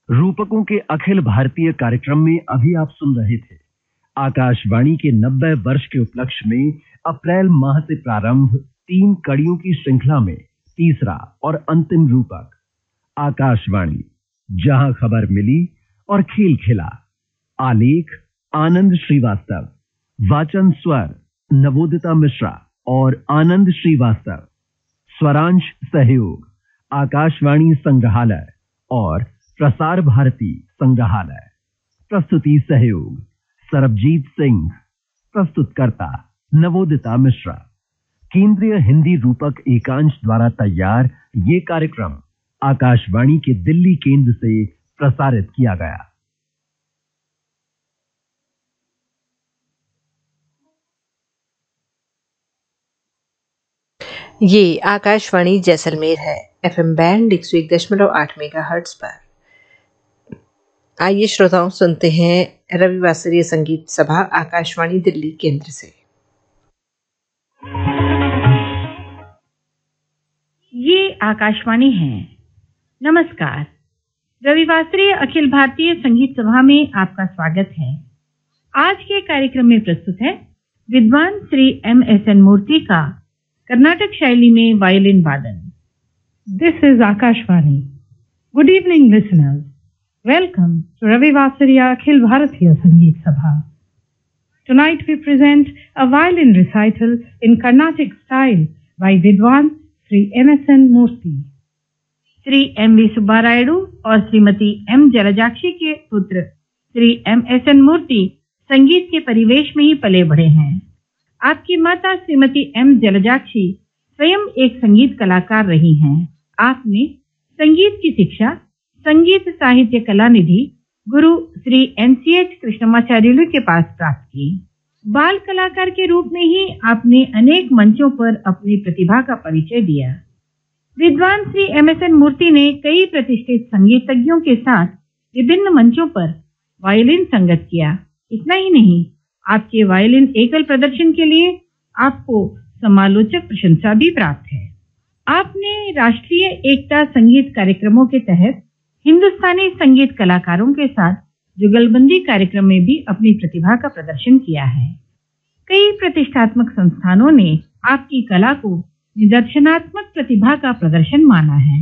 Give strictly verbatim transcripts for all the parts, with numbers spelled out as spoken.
रूपकों के अखिल भारतीय कार्यक्रम में अभी आप सुन रहे थे आकाशवाणी के नब्बे वर्ष के उपलक्ष्य में अप्रैल माह से प्रारंभ तीन कड़ियों की श्रृंखला में तीसरा और अंतिम रूपक आकाशवाणी, जहां खबर मिली और खेल खिला। आलेख आनंद श्रीवास्तव, वाचन स्वर नवोदिता मिश्रा और आनंद श्रीवास्तव, स्वरांश सहयोग आकाशवाणी संग्रहालय और प्रसार भारती संग्रहालय, प्रस्तुति सहयोग सरबजीत सिंह, प्रस्तुतकर्ता नवोदिता मिश्रा। केंद्रीय हिंदी रूपक एकांश द्वारा तैयार ये कार्यक्रम आकाशवाणी के दिल्ली केंद्र से प्रसारित किया गया। ये आकाशवाणी जैसलमेर है, एफएम बैंड एक सौ एक दशमलव आठ मेगाहर्ट्ज पर। आइए श्रोताओं, सुनते हैं रविवासरीय संगीत सभा आकाशवाणी दिल्ली केंद्र से। ये आकाशवाणी है। नमस्कार। रविवासरीय अखिल भारतीय संगीत सभा में आपका स्वागत है। आज के कार्यक्रम में प्रस्तुत है विद्वान श्री एम एस एन मूर्ति का कर्नाटक शैली में वायलिन वादन। This is Akashvani. Good evening, listeners. Welcome to Ravivasariya Akhil Bharatiya Sangeet Sabha. Tonight we present a violin recital in Carnatic style by Vidwan Sri M S N Murthy. Shri M we Subbarayudu और Shrimati M जलजाक्षी के पुत्र Shri M S N मूर्ति संगीत के परिवेश में ही पले बढ़े हैं। आपकी माता श्रीमती एम जलजाक्षी स्वयं एक संगीत कलाकार रही हैं। आपने संगीत की शिक्षा संगीत साहित्य कला निधि गुरु श्री एन सी एच कृष्णमाचार्युलु के पास प्राप्त की। बाल कलाकार के रूप में ही आपने अनेक मंचों पर अपनी प्रतिभा का परिचय दिया। विद्वान श्री एम एस एन मूर्ति ने कई प्रतिष्ठित संगीतज्ञों के साथ विभिन्न मंचों पर वायलिन संगत किया। इतना ही नहीं, आपके वायलिन एकल प्रदर्शन के लिए आपको समालोचक प्रशंसा भी प्राप्त है। आपने राष्ट्रीय एकता संगीत कार्यक्रमों के तहत हिंदुस्तानी संगीत कलाकारों के साथ जुगलबंदी कार्यक्रम में भी अपनी प्रतिभा का प्रदर्शन किया है। कई प्रतिष्ठात्मक संस्थानों ने आपकी कला को निदर्शनात्मक प्रतिभा का प्रदर्शन माना है।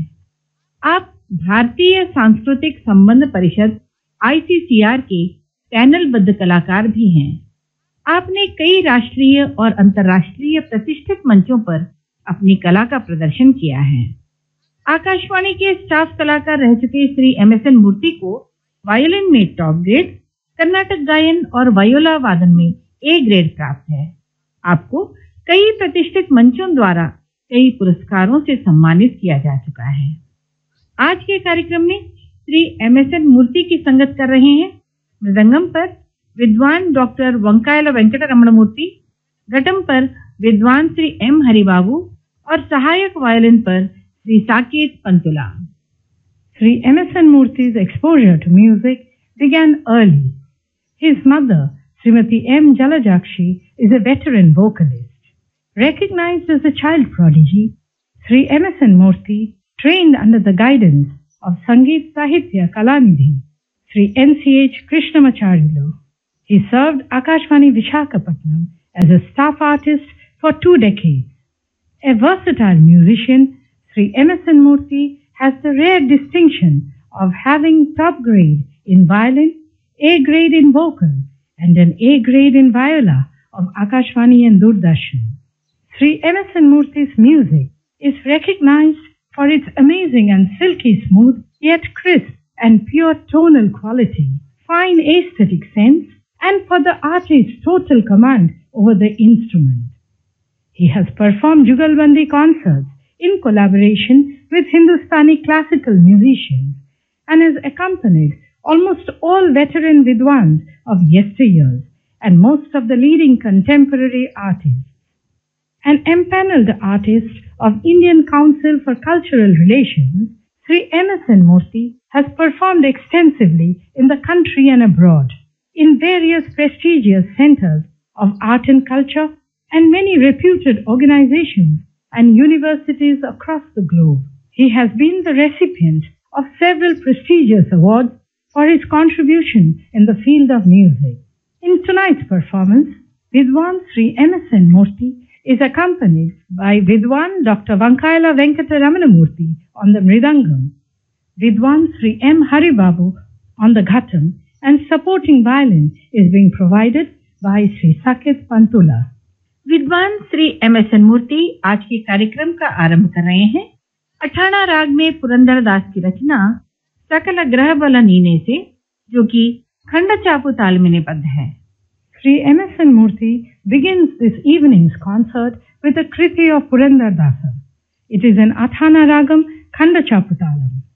आप भारतीय सांस्कृतिक संबंध परिषद आई सी सी आर के पैनलबद्ध कलाकार भी हैं। आपने कई राष्ट्रीय और अंतर्राष्ट्रीय प्रतिष्ठित मंचों पर अपनी कला का प्रदर्शन किया है। आकाशवाणी के स्टाफ कलाकार रह चुके श्री एम एस एन मूर्ति को वायलिन में टॉप ग्रेड, कर्नाटक गायन और वायोला वादन में ए ग्रेड प्राप्त है। आपको कई प्रतिष्ठित मंचों द्वारा कई पुरस्कारों से सम्मानित किया जा चुका है। आज के कार्यक्रम में श्री एम एस एन मूर्ति की संगत कर रहे हैं मृदंगम पर विद्वान डॉक्टर वंकायला वेंकट रमण मूर्ति, घटम पर विद्वान श्री एम हरिबाबू और सहायक वायलिन पर Shri Saket Pantula. Sri M S N Murthy's exposure to music began early. His mother, Srimati M. Jalajakshi, is a veteran vocalist. Recognized as a child prodigy, Sri M S N Murthy trained under the guidance of Sangeet Sahitya Kalanidhi, Sri N C H Krishnamacharyalu. He served Akashvani Visakhapatnam as a staff artist for two decades. A versatile musician, Sri M S N Murthy has the rare distinction of having top grade in violin, A grade in vocal, and an A grade in viola of Akashvani and Doordarshan. Sri M S N Murthy's music is recognized for its amazing and silky smooth, yet crisp and pure tonal quality, fine aesthetic sense, and for the artist's total command over the instrument. He has performed Jugalbandi concerts in collaboration with Hindustani classical musicians and has accompanied almost all veteran vidwans of yesteryears and most of the leading contemporary artists. An empaneled artist of Indian Council for Cultural Relations, Sri M S N Murthy has performed extensively in the country and abroad, in various prestigious centers of art and culture and many reputed organizations and universities across the globe. He has been the recipient of several prestigious awards for his contribution in the field of music. In tonight's performance, Vidwan Sri M S N Murthy is accompanied by Vidwan Doctor Vankaila Venkata Ramanamurthy on the Mridangam, Vidwan Sri M Haribabu on the Ghatam, and supporting violin is being provided by Sri Sakit Pantula. विद्वान Shri M S N मूर्ति आज के कार्यक्रम का आरंभ कर रहे हैं। अठाणा राग में पुरंदर दास की रचना सकल ग्रह बल नीने से, जो कि खंड चापू ताल में निबद्ध है। Sri M S N Murthy begins this evening's concert with a kriti of Purandar Dasa. It is an Athana Ragam Khanda Chaputalam.